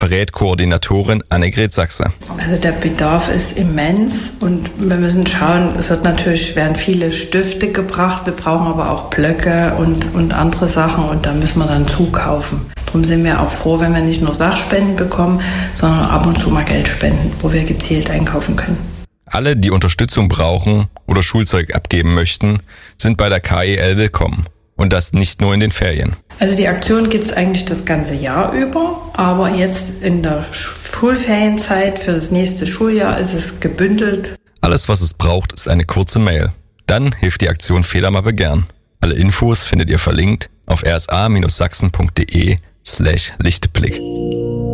verrät Koordinatorin Annegret Sachse. Also der Bedarf ist immens und wir müssen schauen, werden viele Stifte gebracht, wir brauchen aber auch Blöcke und andere Sachen und da müssen wir dann zukaufen. Darum sind wir auch froh, wenn wir nicht nur Sachspenden bekommen, sondern ab und zu mal Geld spenden, wo wir gezielt einkaufen können. Alle, die Unterstützung brauchen oder Schulzeug abgeben möchten, sind bei der KEL willkommen. Und das nicht nur in den Ferien. Also die Aktion gibt es eigentlich das ganze Jahr über, aber jetzt in der Schulferienzeit für das nächste Schuljahr ist es gebündelt. Alles, was es braucht, ist eine kurze Mail. Dann hilft die Aktion Federmappe gern. Alle Infos findet ihr verlinkt auf rsa-sachsen.de/Lichtblick.